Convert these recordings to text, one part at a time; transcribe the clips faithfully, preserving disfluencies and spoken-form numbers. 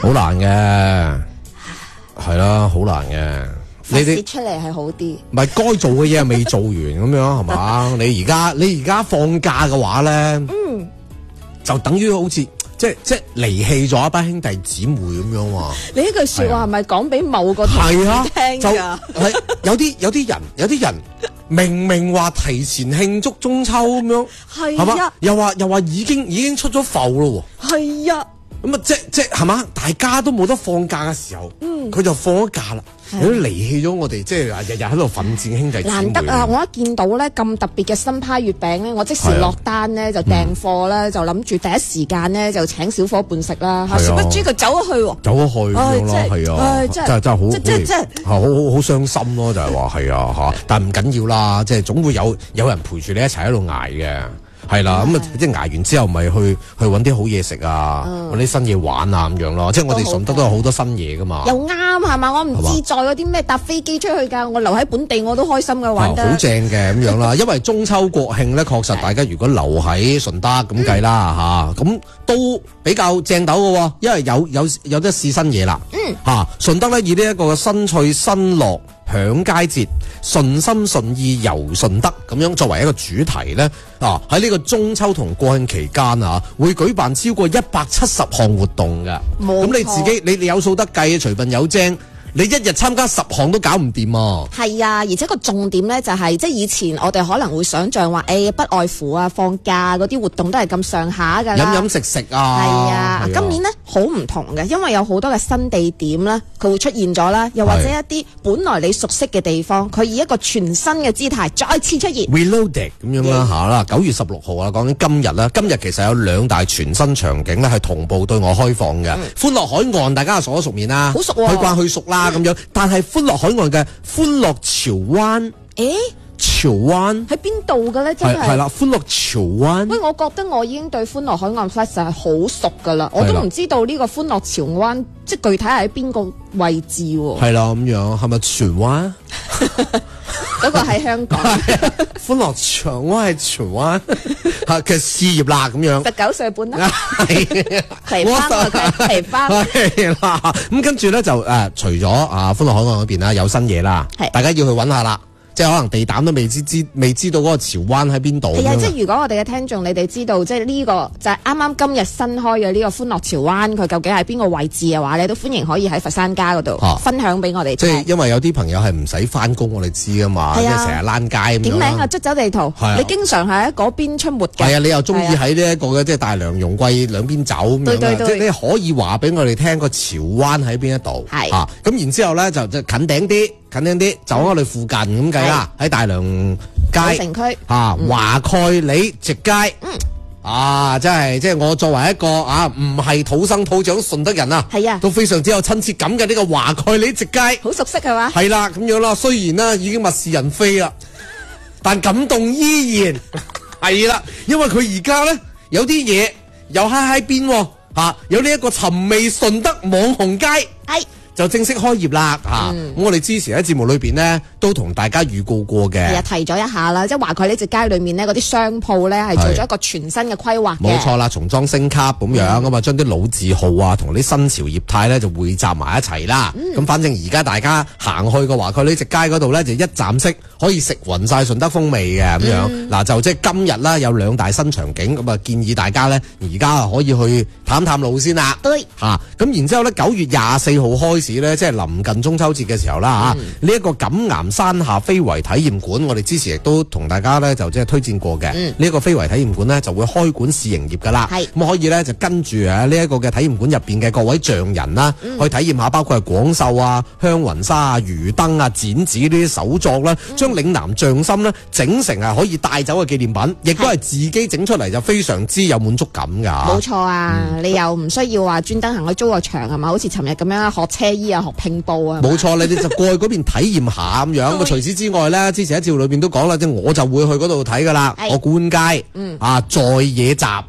好難嘅，係啦，好難嘅。 你哋出嚟係好啲， 唔係該做嘅嘢未做完咁樣係嘛？你而家你而家放假嘅話咧，嗯，就等於好似即係即係離棄咗一班兄弟姊妹咁樣喎。 你呢句說話係咪講俾某個同事聽㗎？ 係有啲有啲人有啲人明明話提前慶祝中秋咁樣，係嘛？又話又話已經已經出咗埠咯喎， 係啊。 咁啊，即即係嘛？大家都冇得放假嘅時候，嗯，佢就放咗假啦。有啲離棄咗我哋，即係日日喺度奮戰兄弟姊妹。 難得啊！我一見到咧咁特別嘅新派月餅咧，我即時落單咧就訂貨啦，就諗住第一時間咧就請小伙伴食啦。殊不知佢走咗去喎， 走咗去咁樣咯，係啊，真係真係好， 即係即係好好好傷心咯，就係話係啊嚇，但係唔緊要啦，即係總會有有人陪住你一齊喺度捱嘅。係啦，咁啊，即係捱完之後，咪去去揾啲好嘢食啊，揾啲新嘢玩啊咁樣咯。即係我哋順德都有好多新嘢噶嘛。 又啱係嘛？我唔志在嗰啲咩搭飛機出去㗎，我留喺本地我都開心嘅玩得。 好正嘅咁樣啦，因為中秋國慶咧，確實大家如果留喺順德咁計啦嚇，咁都比較正斗嘅喎，因為有有有得試新嘢啦。嗯，嚇順德咧以呢一個新趣新樂享佳節，順心順意遊順德咁樣作為一個主題咧，啊喺呢個中秋同國慶期間啊，會舉辦超過一百七十項活動嘅。咁你自己你你有數得計，隨份有精。你一日參加十項都搞唔掂啊！ 係啊，而且個重點咧就係、是，即係以前我哋可能會想象話，誒、欸、不外乎啊放假嗰啲活動都係咁上下㗎啦， 飲飲食食啊， 係啊，啊今年咧好唔同嘅，因為有好多嘅新地點啦，佢會出現咗啦，又或者一啲本來你熟悉嘅地方，佢以一個全新嘅姿態再次出現 ，reloaded 咁樣啦嚇啦，九月十六號啊，講緊今日啦，今日其實有兩大全新場景咧係同步對外開放嘅，嗯、歡樂海岸大家熟熟面啦， 好熟喎、啊， 去慣去熟啦。咁樣，但係歡樂海岸嘅歡樂潮灣， 誒， 潮灣喺邊度嘅咧？真係係啦，歡樂潮灣。 喂，我覺得我已經對歡樂海岸 Fest 係好熟噶啦，我都唔知道呢個歡樂潮灣即係具體係喺邊個位置喎？ 係啦，咁樣係咪荃灣？ 嗰個喺香港。 歡樂潮灣係荃灣，係其實事業啦咁樣。 十九歲半啦，皮包啊佢皮包。 係啦，咁跟住咧就誒，除咗啊歡樂海岸嗰邊啦，有新嘢啦，大家要去揾下啦。即係可能地膽都未知知未知道嗰個潮灣喺邊度。係啊， 即係如果我哋嘅聽眾你哋知道，即係呢個就係啱啱今日新開嘅呢個歡樂潮灣，佢究竟喺邊個位置嘅話咧，都歡迎可以喺佛山家嗰度分享俾我哋。 即係因為有啲朋友係唔使翻工，我哋知噶嘛，即係成日躝街咁樣。點名啊，捽走地圖。你經常係喺嗰邊出沒嘅。 係啊，你又中意喺呢一個嘅即係大良容桂兩邊走咁樣。即係你可以話俾我哋聽個潮灣喺邊一度。係啊，咁然之後咧就就近頂啲。近啲啲，就喺我哋附近咁計啦，喺大良街城區啊，華蓋里直街，嗯，啊，真係即係我作為一個啊唔係土生土長順德人啊， 係啊， 都非常之有親切感嘅呢個華蓋里直街， 好熟悉係嘛？ 係啦，咁樣啦，雖然呢已經物是人非啦，但感動依然係啦，因為佢而家咧有啲嘢又嗨嗨邊吓，有呢一個尋味順德網紅街，係。就正式開業啦嚇！咁、嗯啊、我哋之前喺節目裏邊呢，都同大家預告過嘅。係啊， 提咗一下啦，即係華蓋里直街裏面呢，嗰啲商鋪咧係做咗一個全新嘅規劃嘅。 冇錯啦，重裝升級咁樣咁啊，將啲、嗯、老字號啊同啲新潮業態咧就匯集埋一齊啦。咁、嗯、反正而家大家行去個華蓋里直街嗰度咧，就一站式可以食勻晒順德風味嘅咁樣。嗱、嗯，就即係今日啦，有兩大新場景，咁啊建議大家咧而家啊可以去探探路先啦。對，嚇咁、啊、然之後咧九月廿四號開始。即係臨近中秋節嘅時候啦嚇，呢一個錦岩山下非遺體驗館，我哋之前亦都同大家咧就即係推薦過嘅。呢一個非遺體驗館呢，就會開館試營業噶啦，咁可以咧就跟住啊呢一個嘅體驗館入邊嘅各位匠人啦，去體驗下包括係廣繡啊、香雲紗啊、魚燈啊、剪紙呢啲手作啦，將嶺南匠心呢整成係可以帶走嘅紀念品，亦都係自己整出嚟就非常之有滿足感㗎。 冇錯啊，嗯、你又唔需要話專登行去租個場係嘛？好似尋日咁樣學車衣啊、學拼布啊。 冇錯，你哋就過去嗰邊體驗下咁樣。咁除此之外咧，之前喺節目裏邊都講啦，即係我就會去嗰度睇㗎啦。我觀街，嗯、啊在野集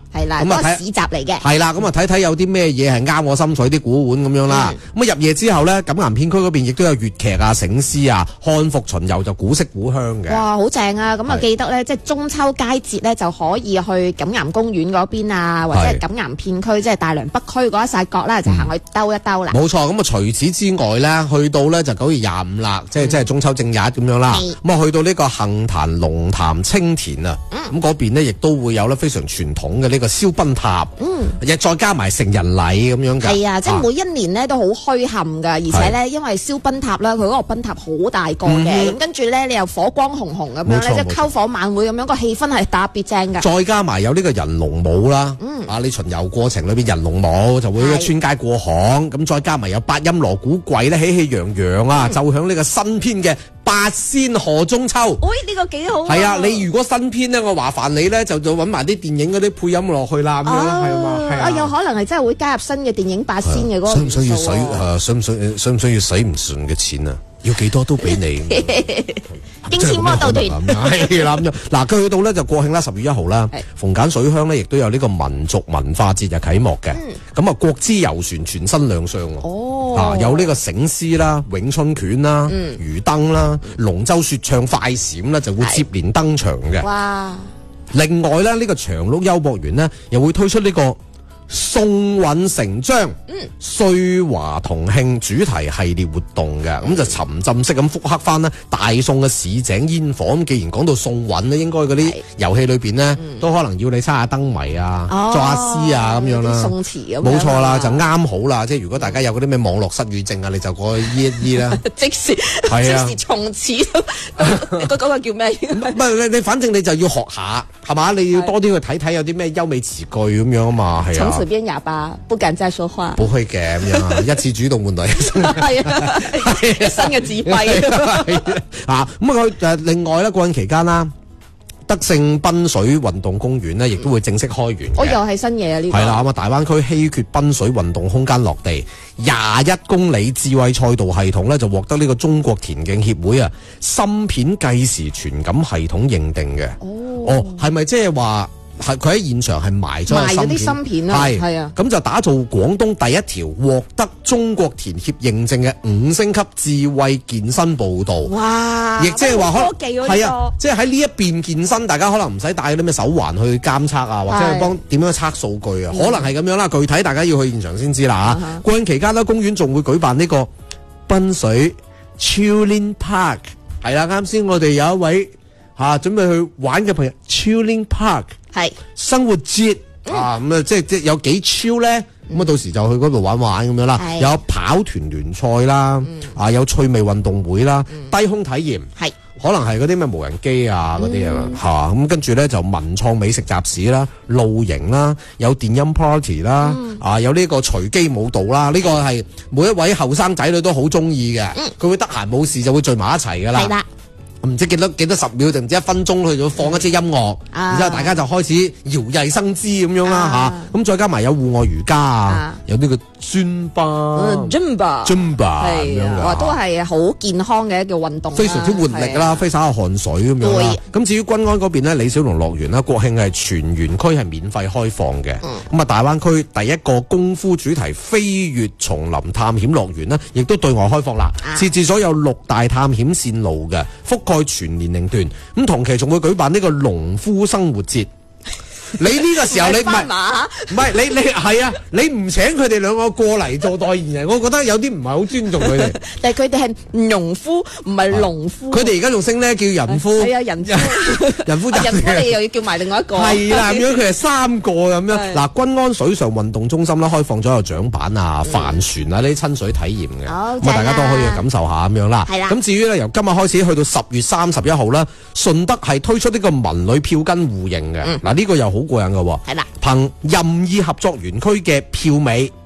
係啦， 咁啊睇嗰個市集嚟嘅。 係啦，咁啊睇睇有啲咩嘢係啱我心水啲古玩咁樣啦。咁啊入夜之後咧，錦岩片區嗰邊亦都有粵劇啊、醒獅啊、漢服巡遊，就古色古香嘅。 哇，好正啊！咁啊係記得咧，即係中秋佳節咧就可以去錦岩公園嗰邊啊，或者係錦岩片區，即係大良北區嗰一曬角啦，就行去兜一兜啦。 冇錯，咁啊除此之外咧，去到咧就九月廿五啦，即係即係中秋正日咁樣啦。 係咁啊去到呢個杏壇龍潭青田啊，咁嗰邊呢亦都會有咧非常傳統嘅呢個燒賓塔，嗯，亦再加埋成人禮咁樣㗎。 係啊，即係每一年咧都好墟冚㗎，而且咧因為燒賓塔啦，佢嗰個賓塔好大個嘅，咁跟住咧你又火光紅紅咁樣冇錯咧，即係篝火晚會咁樣，個氣氛係特別正㗎。 再加埋有呢個人龍舞啦，啊你巡遊過程裏邊人龍舞就會係穿街過巷，咁再加埋有八音鑼鼓櫃咧喜氣洋洋啊，奏響呢個新編嘅八仙賀中秋。 喂，呢個幾好。 係啊，你如果新編咧，我麻煩你咧就就揾埋啲電影嗰啲配音落去啦，咁樣啦，係嘛，係啊，有可能係真係會加入新嘅電影八仙嘅嗰個需唔需要元使素喎誒？需唔需需唔需要使唔盡嘅錢啊？要幾多都俾你。 經千魔盜團係啦咁樣。嗱，佢去到咧就國慶啦，十月一號啦係， 逢簡水鄉咧亦都有呢個民族文化節日啟幕嘅。咁啊，國之遊船全新亮相喎。 哦啊，有呢個醒獅啦、詠春拳啦、魚燈啦、龍舟說唱快閃啦，就會接連登場嘅。 哇！ 另外咧，呢、個長鹿優博園呢，又會推出呢個宋韻成章、歲華同慶主題系列活動嘅，咁就沉浸式咁復刻翻呢大宋嘅市井煙火。咁既然講到宋韻呢，應該嗰啲遊戲裏邊呢，都可能要你猜下燈謎啊、 哦作下詩啊咁樣啦。 宋詞咁樣冇錯啦， 啊就啱好啦。即係如果大家有嗰啲咩網絡失語症啊，你就過去醫一醫啦。 即時係啊即時從此嗰嗰個叫咩？ 唔係你你反正你就要學下係嘛，你要多啲去睇睇有啲咩優美詞句咁樣啊嘛，係啊。 從此變啞巴，不敢再說話。 好虛嘅咁樣啊，一次主動換來一生。 係啊，一生嘅智慧。 啊，咁啊佢誒另外咧，過年期間啦，德勝濱水運動公園呢，亦都會正式開園嘅。 我又係新嘢啊！呢個係啦，咁啊，大灣區稀缺濱水運動空間落地，廿一公里智慧賽道系統咧就獲得呢個中國田徑協會啊芯片計時傳感系統認定嘅。哦，係咪即係話？係佢喺現場係埋咗個賣咗啲芯片啊， 係係啊， 咁就打造廣東第一條獲得中國田協認證嘅五星級智慧健身步道。 哇！ 亦即係話可科技喎呢係啊，即係喺呢一邊健身，大家可能唔使帶嗰啲咩手環去監測啊，或者係幫點樣測數據啊，可能係咁樣啦。具體大家要去現場先知啦嚇。過年期間呢，公園仲會舉辦呢個濱水 Chilling Park。係啦，啱先我哋有一位嚇準備去玩嘅朋友 Chilling Park。 係生活節、嗯、啊，咁啊，即係即係有幾超咧？咁啊，到時就去嗰度玩玩咁樣啦。有跑團聯賽啦，嗯、啊，有趣味運動會啦，嗯、低空體驗， 係可能係嗰啲咩無人機啊嗰啲啊，嚇咁跟住咧就文創美食集市啦、露營啦，有電音 party 啦，嗯、啊，有呢個隨機舞蹈啦，呢、呢個係每一位後生仔女都好中意嘅。佢、嗯、會得閒冇事就會聚埋一齊噶啦。 係啦。 唔知幾多幾多十秒定唔知一分鐘，佢就放一支音樂， 啊、 然之後大家就開始搖曳生姿咁樣啦嚇。咁、啊、再加埋有戶外瑜伽啊，啊有呢個尊巴、 尊巴、 尊巴咁樣嘅， 哇，都係好健康嘅一個運動， 非常之活力啦，揮灑下汗水咁樣啦。咁至於均安嗰邊咧，李小龍樂園啦，國慶係全園區係免費開放嘅。咁啊、嗯，大灣區第一個功夫主題飛越叢林探險樂園呢，亦都對外開放啦，設、啊、置咗有六大探險線路嘅，覆蓋全年齡段。咁同期仲會舉辦呢個農夫生活節。你呢個時候你唔係唔係你你係啊？你唔請佢哋兩個過嚟做代言人，我覺得有啲唔係好尊重佢哋。 但係佢哋係農夫，唔係農夫。 佢哋而家仲升咧叫人夫。係啊， 人夫， 人夫。 人夫你又要叫埋另外一個。 係啦，咁樣佢係三個咁樣。嗱，均安水上運動中心咧開放咗有獎板啊、帆船啊呢啲親水體驗嘅，咁啊大家都可以去感受下咁樣啦。係啦。咁至於咧由今日開始去到十月三十一號啦，順德係推出呢個文旅票根互認嘅。嗱呢個又好。好過癮嘅喎，係啦，憑任意合作園區嘅票尾，你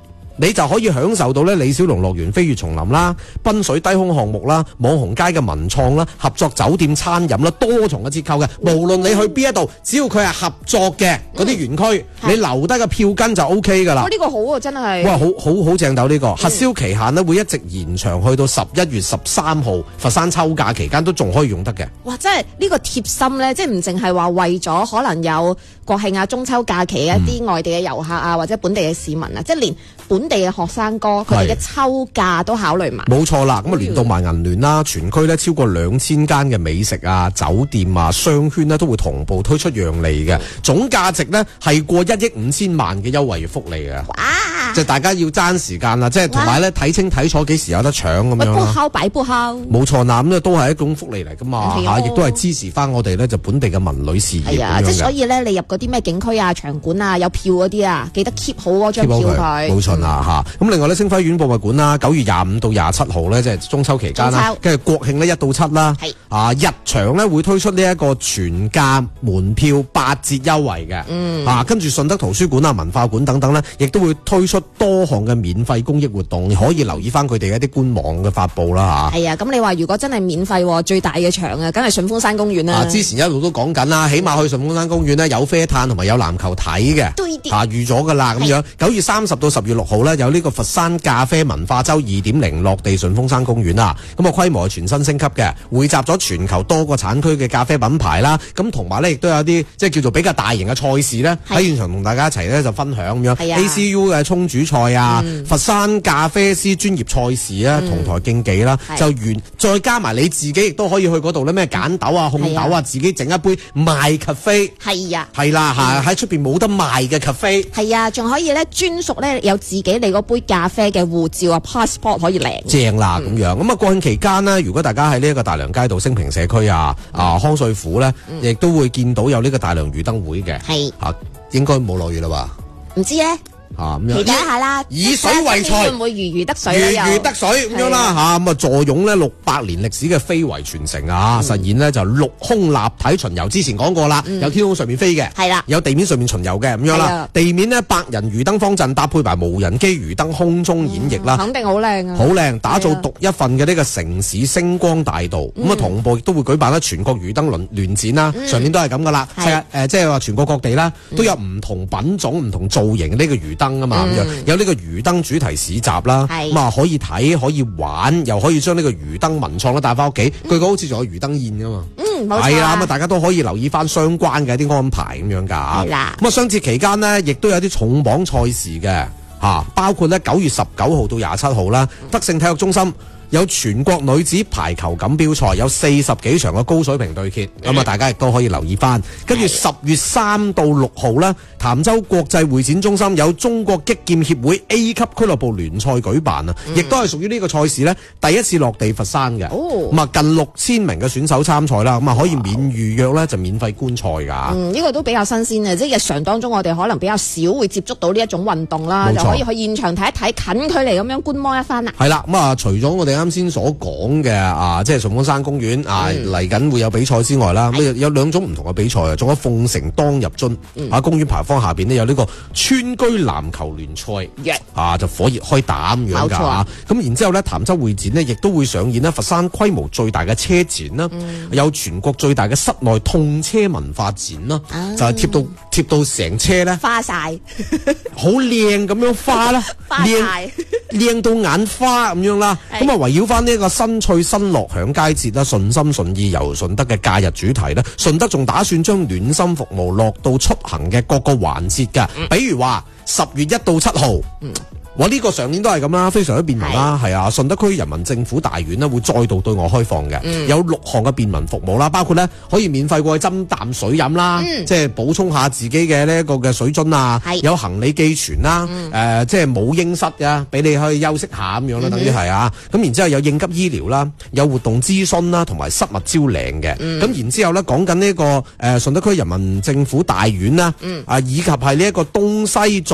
你就可以享受到咧李小龍樂園飛越叢林啦、濱水低空項目啦、網紅街嘅文創啦、合作酒店餐飲啦，多重嘅折扣嘅。無論你去邊一度，只要佢係合作嘅嗰啲園區， 嗯、 你留低個票根就 O K 噶啦。 哇！呢、這個好啊，真係。 哇，好好好正斗呢、這個、 嗯、 核銷期限呢會一直延長去到十一月十三號，佛山秋假期間都仲可以用得嘅。 哇！真係呢個貼心咧，即係唔淨係話為咗可能有國慶啊、中秋假期一啲外地嘅遊客啊，或者本地嘅市民啊，即係連本地嘅學生哥佢哋嘅秋假都考慮埋。 冇錯啦，咁啊連到埋銀聯啦，全區咧超過兩千間嘅美食啊、酒店啊、商圈呢都會同步推出讓利嘅，總價值呢係過一億五千萬嘅優惠福利嘅。 哇！ 即係大家要爭時間啦，即係同埋咧睇清睇楚幾時有得搶咁樣啦。 不敲擺不敲。 冇錯啦，咁咧都係一種福利嚟噶嘛嚇，亦都係支持翻我哋咧就本地嘅文旅事業咁樣嘅。 即係所以咧，你入嗰啲咩景區啊、場館啊、有票嗰啲啊，記得 keep 好嗰張票佢。 冇錯啦嚇。咁另外咧，星輝苑博物館啦，九月廿五到廿七號咧，即係中秋期間啦，跟住國慶呢，一到七啦，啊日場咧會推出呢一個全價門票八折優惠嘅。嗯。啊，跟住順德圖書館啊、文化館等等咧，亦都會推出多項嘅免費公益活動，可以留意翻佢哋一啲官網嘅發布啦嚇。係啊，咁你話如果真係免費，最大嘅場啊，梗係順峰山公園啦。 啊，之前一路都講緊啦，起碼去順峰山公園呢，有啡炭同埋有籃球睇嘅。對啲。啊，預咗噶啦咁樣。九月三十到十月六號呢，有呢個佛山咖啡文化周二點零落地順峰山公園啦。咁啊規模係全新升級嘅，匯集咗全球多個產區嘅咖啡品牌啦。咁同埋呢，亦都有啲即係叫做比較大型嘅賽事呢，喺現場同大家一齊呢就分享咁樣。A C U 嘅沖煮賽啊，嗯、佛山咖啡師專業賽事啊，同台競技啦，就完再加埋你自己亦都可以去嗰度咧，咩揀豆啊、烘豆啊，自己整一杯賣咖啡。係啊，係啦嚇，喺出邊冇得賣嘅咖啡。係啊，仲可以咧專屬咧有自己你嗰杯咖啡嘅護照啊 passport 可以領。正啦咁樣，咁啊國慶期間呢，如果大家喺呢一個大良街道升平社區啊、啊康瑞府咧，亦、嗯、都會見到有呢個大良魚燈會嘅。係嚇，應該冇落雨啦吧？唔知咧。啊咁樣，期待一下啦！以水為財，會唔會如魚得水？如魚得水咁樣啦嚇，咁啊坐擁呢六百年歷史嘅非遺傳承啊，嗯、實現呢就陸空立體巡遊。之前講過啦，嗯、有天空上面飛嘅，係啦，有地面上面巡遊嘅咁樣啦。地面呢百人魚燈方陣搭配埋無人機魚燈空中演繹啦、嗯，肯定好靚啊！好靚，打造獨一份嘅呢個城市星光大道。咁啊、嗯、同步亦都會舉辦咧全國魚燈聯聯展啦，嗯、上面都係咁噶啦，係啊誒，即係話全國各地啦都有唔同品種、唔、嗯、同造型呢個魚燈啊嘛咁樣。嗯有呢個魚燈主題市集啦，咁啊可以睇可以玩，又可以將呢個魚燈文創咧帶翻屋企。據講好似仲有魚燈宴噶嘛，嗯，冇錯，係啦，咁啊大家都可以留意翻相關嘅一啲安排咁樣噶。係啦，咁啊雙節期間呢，亦都有啲重磅賽事嘅嚇，包括咧九月十九號到廿七號啦，德勝體育中心有全國女子排球錦標賽，有四十幾場嘅高水平對決，咁啊大家亦都可以留意翻。跟住十月三到六號咧，潭州國際會展中心有中國擊劍協會 A 級俱樂部聯賽舉辦啊，亦都係屬於呢個賽事咧第一次落地佛山嘅。咁啊近六千名嘅選手參賽啦，咁啊可以免預約咧就免費觀賽㗎。嗯，呢個都比較新鮮嘅，即係日常當中我哋可能比較少會接觸到呢一種運動啦，就可以去現場睇一睇，近距離咁樣觀摩一番啦。係啦，咁啊除咗我哋啱先所講嘅啊，即係順峰山公園啊嚟緊會有比賽之外啦，咁、嗯、有兩種唔同嘅比賽啊，仲有鳳城當入樽、嗯、啊，公園牌坊下邊呢有呢個川居籃球聯賽、嗯、啊，就火熱開打咁樣㗎。咁然之後呢，潭州會展呢亦都會上演呢佛山規模最大嘅車展啦，嗯、有全國最大嘅室內痛車文化展啦，嗯、就係貼到貼到成車呢花晒，好靚咁樣花啦，靚靚到眼花咁樣啦。咁啊圍繞翻呢一個新趣新樂享佳節啦，順心順意遊順德嘅假日主題咧，順德仲打算將暖心服務落到出行嘅各個環節㗎，嗯、比如話十月一到七號。嗯我呢個上年都係咁啦，非常之便民啦，係啊！順德區人民政府大院呢會再度對外開放嘅，嗯、有六項嘅便民服務啦，包括呢可以免費過去斟啖水飲啦，嗯、即係補充下自己嘅呢一個嘅水樽啊，是有行李寄存啦，誒、嗯呃、即係母嬰室啊，俾你去休息下咁樣啦，嗯、等於係啊！咁然之後有應急醫療啦，有活動諮詢啦，同埋失物招領嘅，咁、嗯、然之後呢講緊呢個誒順德區人民政府大院啦，嗯、啊以及係呢一個東西座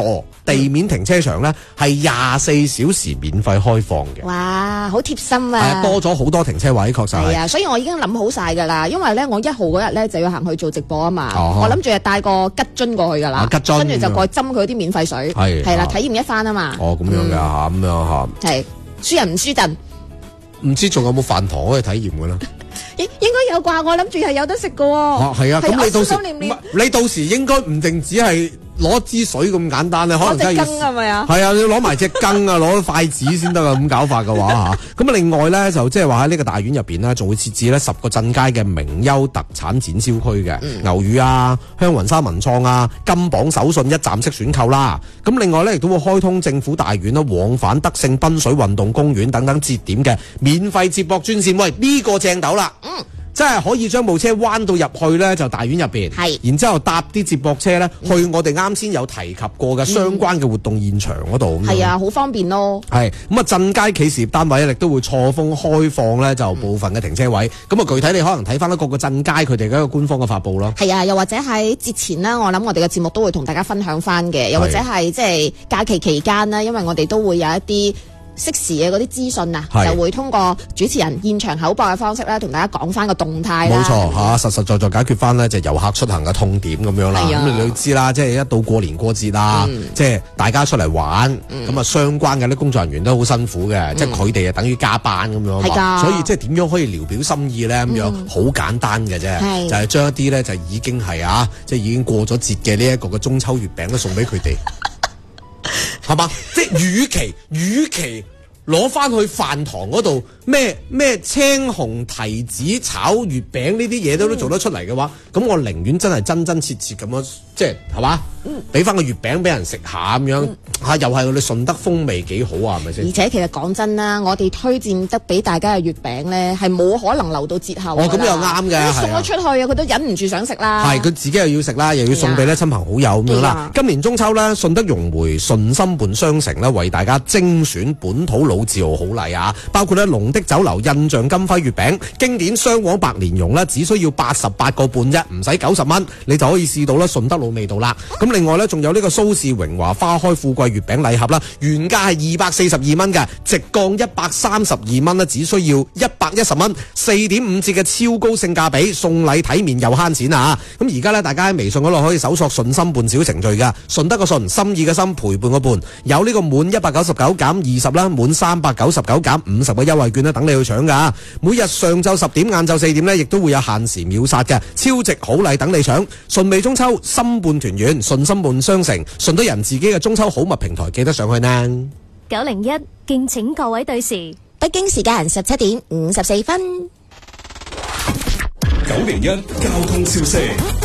地面停車場咧係廿四小時免費開放嘅。 哇，好貼心係啊！ 多咗好多停車位，確實係。 係啊，所以我已經諗好晒㗎啦，因為咧我一號嗰日咧就要行去做直播啊嘛， 哦我諗住係帶個吉樽過去㗎啦， 啊吉樽跟住就過去斟佢啲免費水， 係係啦， 啊體驗一番啊嘛。 哦，咁樣㗎嚇，咁樣嚇， 係輸人唔輸陣， 唔知仲有冇飯堂可以體驗㗎啦？ 應應該有啩，我諗住係有得食㗎喎。 哦，係啊，咁你到時我心念念唔係你到時應該唔淨只係攞支水咁簡單咧，可能真係要攞隻羹係咪啊？ 係啊，你要攞埋隻羹啊，攞筷子先得啊！咁搞法嘅話嚇，咁啊另外咧就即係話喺呢個大院入邊呢，仲會設置咧十個鎮街嘅名優特產展銷區嘅， 嗯牛乳啊、香雲山文創啊、金榜手信一站式選購啦。咁另外咧亦都會開通政府大院啦，往返德勝濱水運動公園等等節點嘅免費接駁專線。喂，呢、個正斗啦！ 嗯。 即係可以將部車彎到入去咧，就大院入邊， 係然之後搭啲接駁車咧，去我哋啱先有提及過嘅相關嘅活動現場嗰度。 係啊，好方便咯。 係咁啊，鎮街企事業單位咧，亦都會錯峰開放咧，就部分嘅停車位。咁啊，具體你可能睇翻咧各個鎮街佢哋嘅一個官方嘅發布咯。 係啊，又或者喺節前啦，我諗我哋嘅節目都會同大家分享翻嘅，又或者係即係假期期間啦，因為我哋都會有一啲適時嘅嗰啲資訊啊， 係就會通過主持人現場口播嘅方式咧，同大家講翻個動態啦。 冇錯嚇，實實在在解決翻呢就遊客出行嘅痛點咁樣啦。 係啊咁你都知啦，即係一到過年過節啦， 嗯即係大家出嚟玩，咁啊相關嘅啲工作人員都好辛苦嘅，即係佢哋啊等於加班咁樣係嘛。 㗎所以即係點樣可以聊表心意咧？咁樣好簡單嘅啫， 係就係將一啲咧就已經係啊，即係已經過咗節嘅呢一個嘅中秋月餅都送俾佢哋，係嘛？即係與其與其攞翻去飯堂嗰度咩咩青紅提子炒月餅呢啲嘢都都做得出嚟嘅話，咁、我寧願真係真真切切咁樣，即係係嘛，俾翻個月餅俾人食下咁樣嚇，又係我哋順德風味幾好啊，係咪先而？且其實講真啦，我哋推薦得俾大家嘅月餅咧，係冇可能留到節後㗎啦。 哦咁又啱嘅你送係啊咗出去啊，佢都忍唔住想食啦。 係佢自己又要食啦，又要送俾咧親朋好友咁樣啦係啊。 今年中秋咧，順德融匯順心伴商城咧，為大家精選本土老字號好禮啊！包括咧龍的酒樓印象金輝月餅，經典雙黃白蓮蓉咧，只需要八十八個半啫，唔使九十蚊，你就可以試到咧順德老味道啦。咁另外咧，仲有呢個蘇氏榮華花開富貴月餅禮盒啦，原價係二百四十二蚊嘅，直降一百三十二蚊咧，只需要一百一十蚊，四點五折嘅超高性價比，送禮體面又慳錢啊！咁而家咧，大家喺微信嗰度可以搜索順心伴小程序噶，順德個順，心意嘅心，陪伴個伴，有呢個滿一百九十九減二十啦，滿三百九十九減五十嘅優惠券咧，等你去搶噶。每日上晝十點、晏晝四點呢，亦都會有限時秒殺嘅超值好禮等你搶。順味中秋，心伴團圓，順心伴商城，順德人自己嘅中秋好物平台，記得上去呢。 九零一，敬請各位對時。 北京時間十七點五十四分。 九零一交通消息。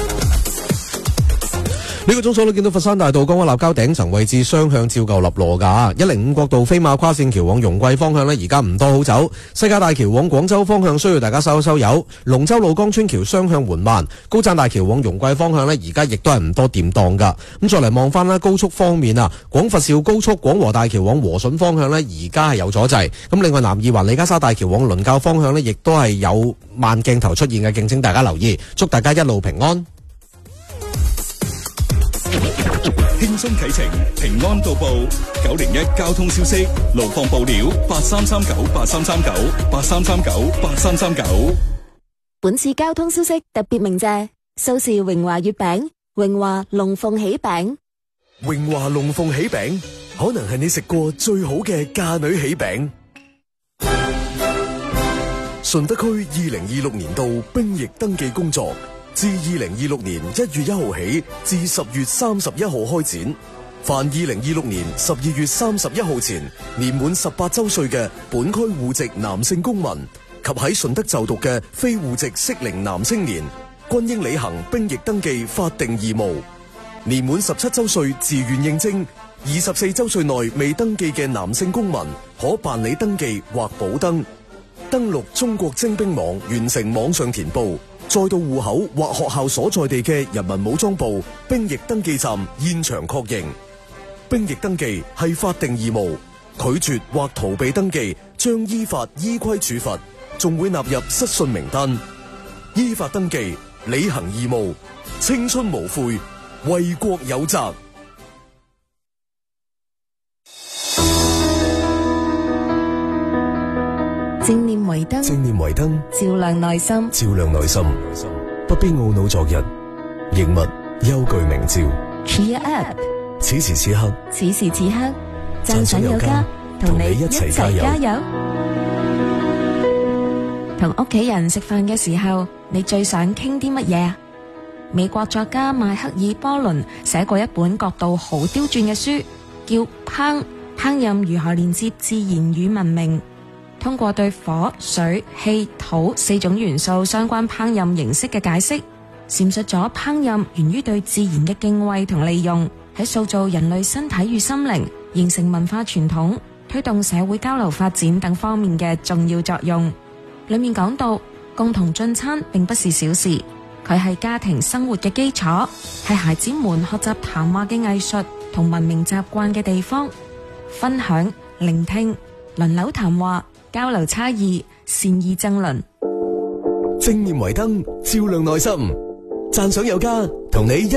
呢個鐘數都見到佛山大道江灣立交頂層位置雙向照舊立羅㗎，一零五國道飛馬跨線橋往容桂方向呢，而家唔多好走。西加大橋往廣州方向需要大家收收油。龍舟路江村橋雙向緩慢。高贊大橋往容桂方向呢，而家亦都係唔多掂當㗎。咁再嚟望翻啦，高速方面啊，廣佛肇高速廣和大橋往和順方向呢，而家係有阻滯。咁另外南二環李家沙大橋往倫教方向呢，亦都係有慢鏡頭出現嘅，敬請大家留意。祝大家一路平安。 輕鬆啟程，平安到埗。九零一交通消息，路況報料八三三九八三三九八三三九八三三九。 本次交通消息特別鳴謝蘇氏榮華月餅、榮華龍鳳喜餅。 榮華龍鳳喜餅可能係你食過最好嘅嫁女喜餅。順德區二零二六年度兵役登記工作自二零二六年一月一號起至十月三十一號開展。凡二零二六年十二月三十一號前年滿十八周歲嘅本區戶籍男性公民及喺順德就讀嘅非戶籍適齡男青年，均應履行兵役登記法定義務。年滿十七周歲自願應徵，二十四周歲內未登記嘅男性公民可辦理登記或補登。登錄中國徵兵網，完成網上填報，再到戶口或學校所在地嘅人民武裝部兵役登記站現場確認。兵役登記係法定義務，拒絕或逃避登記將依法依規處罰，仲會納入失信名單。依法登記，履行義務，青春無悔，為國有責。 正念為燈， 正念為燈， 照亮內心。 照亮內心。不必懊惱昨日，亦勿憂懼明朝。 Cheer up！ 此時此刻， 此時此刻，讚賞有家，同你一齊加油。同屋企人食飯嘅時候，你最想傾啲乜嘢啊？美國作家邁克爾波倫寫過一本角度好刁鑽嘅書，叫《烹烹飪如何連接自然與文明》，通過對火、水、氣、土四種元素相關烹飪形式嘅解釋，闡述咗烹飪源於對自然嘅敬畏同利用，喺塑造人類身體與心靈，形成文化傳統，推動社會交流發展等方面嘅重要作用。裏面講到，共同進餐並不是小事，佢係家庭生活嘅基礎，係孩子們學習談話嘅藝術同文明習慣嘅地方。分享、聆聽、輪流談話、交流差異、善意爭論。 正念為燈，照亮內心。讚賞有家，同你一